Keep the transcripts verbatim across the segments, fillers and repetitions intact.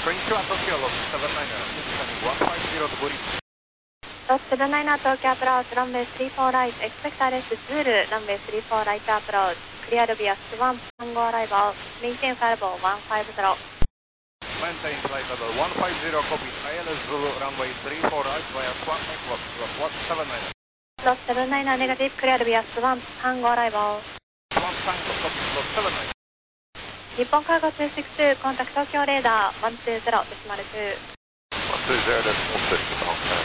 Thank you, Tokyo, Lot seven nine er, descending one five zero to Buri. Lot seven nine er, Tokyo approach, runway three four right, expect R S Zulu, runway three four right approach, clear via one, Tango arrival, maintain flight level one five zero. Maintain flight level one five zero, copy, I L S Zulu, runway three four right via Swan Equinox, Lot seven nine er. Lot seven nine er, negative, clear via one, Tango arrival. Swan Tango, copy, Lot seven nine er. 日本カーゴtwo six two、コンタクト東京レーダーone two zero、デシマルtwo。 one two zero です、もう一人、Hong Kong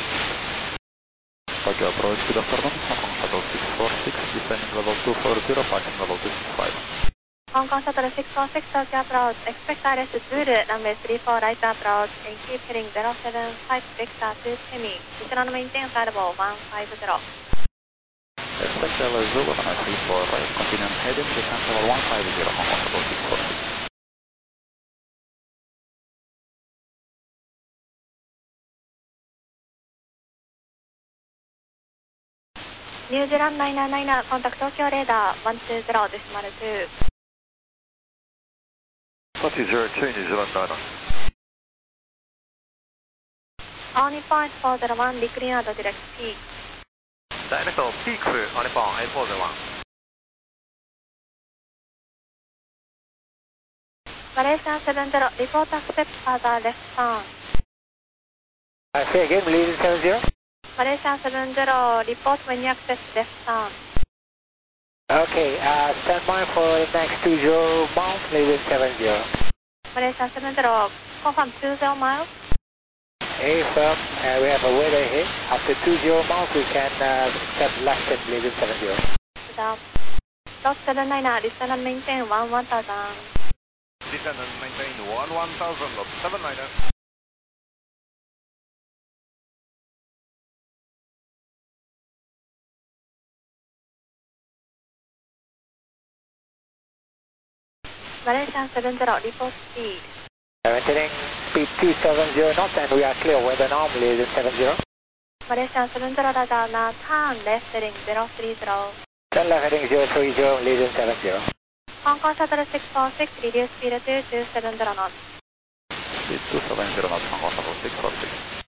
Tokyo approach, good afternoon, Hong Kong Shuttle six four six, descending level two four zero, parking level two six five. 香港シャトルsix four six、東京アプローチ、expect R S Zulu、ランウェイthree four right approach、and keep heading zero seven five vector to Semi、後ろのメインテンファイルボーone five zero。 Expect L S Zulu, runway three four right, continue heading, descent level one five zero, Hong Kong Shuttle six four six. ニュージーランドナイナーナイナー、コンタクト東京レーダーone two zero、デシマルtwo。 one two zero two、New Zealand niner. All Nippon four zero one、declined direct peak。 Direct peak, All Nippon A four zero one. マレーシアseven zero、report accept further left turn。 I say again, Malaysian seven zero. マレーシアseven zero、report when you access left turn。 Okay, uh, stand by for the next two zero miles, Malaysian seven zero. マレーシアseven zero、confirm two zero miles。 Hey, firm, uh, we have a weather here. After two zero miles, we can uh, step left in Malaysian seven zero. Lot seven nine er, descend and maintain one one thousand. Descend and maintain one one thousand, Lot seven nine er. Malaysian seven zero, report speed. Maintaining speed two seven zero knots and we are clear weather now, Malaysian seven zero. Malaysian seven zero, radar now turn left heading zero three zero. Turn left heading zero three zero, Malaysian seven zero. Hong Kong Shuttle six four six, reduce speed to two seven zero knots. Speed two seven zero knots, Hong Kong Shuttle six four six.